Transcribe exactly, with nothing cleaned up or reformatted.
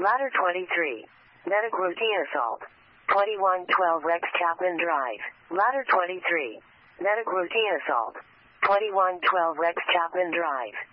Ladder twenty-three. Medic routine assault. twenty-one twelve Rex Chapman Drive. Ladder twenty-three. Medic routine assault. twenty-one twelve Rex Chapman Drive.